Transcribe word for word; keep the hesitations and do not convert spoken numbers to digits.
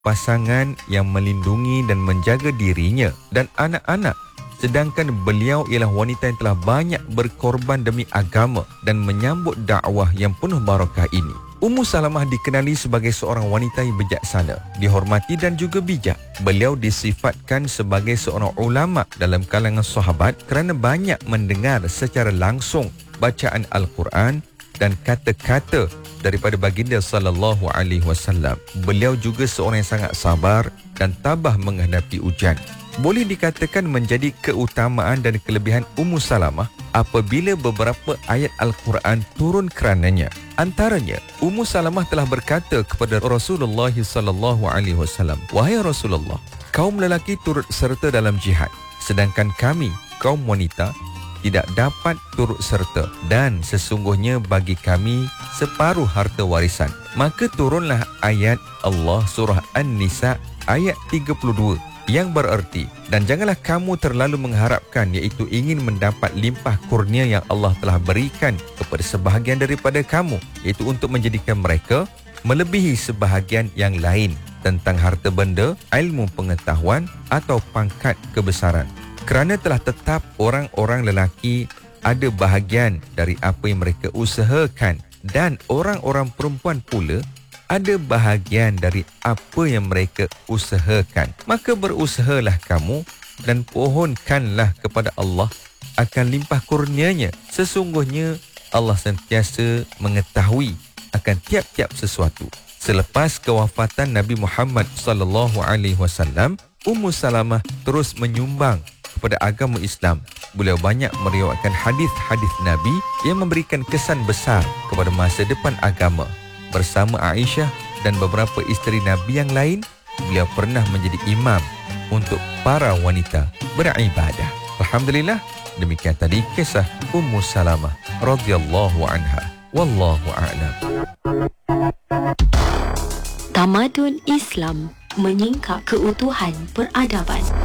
pasangan yang melindungi dan menjaga dirinya dan anak-anak, sedangkan beliau ialah wanita yang telah banyak berkorban demi agama dan menyambut dakwah yang penuh barakah ini. Ummu Salamah dikenali sebagai seorang wanita yang bijaksana, dihormati dan juga bijak. Beliau disifatkan sebagai seorang ulama dalam kalangan sahabat kerana banyak mendengar secara langsung bacaan Al-Quran dan kata-kata daripada baginda sallallahu alaihi wasallam. Beliau juga seorang yang sangat sabar dan tabah menghadapi ujian. Boleh dikatakan menjadi keutamaan dan kelebihan Ummu Salamah apabila beberapa ayat Al-Quran turun kerananya. Antaranya, Ummu Salamah telah berkata kepada Rasulullah sallallahu alaihi wasallam, "Wahai Rasulullah, kaum lelaki turut serta dalam jihad, sedangkan kami, kaum wanita, tidak dapat turut serta, dan sesungguhnya bagi kami separuh harta warisan." Maka turunlah ayat Allah surah An-Nisa ayat tiga puluh dua yang bererti, "Dan janganlah kamu terlalu mengharapkan, iaitu ingin mendapat limpah kurnia yang Allah telah berikan kepada sebahagian daripada kamu, iaitu untuk menjadikan mereka melebihi sebahagian yang lain tentang harta benda, ilmu pengetahuan atau pangkat kebesaran. Kerana telah tetap orang-orang lelaki ada bahagian dari apa yang mereka usahakan, dan orang-orang perempuan pula ada bahagian dari apa yang mereka usahakan. Maka berusahalah kamu dan pohonkanlah kepada Allah akan limpah kurnianya. Sesungguhnya Allah sentiasa mengetahui akan tiap-tiap sesuatu." Selepas kewafatan Nabi Muhammad sallallahu alaihi wasallam, Ummu Salamah terus menyumbang kepada agama Islam. Beliau banyak meriwayatkan hadis-hadis Nabi yang memberikan kesan besar kepada masa depan agama. Bersama Aisyah dan beberapa isteri Nabi yang lain, beliau pernah menjadi imam untuk para wanita beribadah. Alhamdulillah, demikian tadi kisah Ummu Salamah radhiyallahu anha. Wallahu a'lam. Tamadun Islam menyingkap keutuhan peradaban.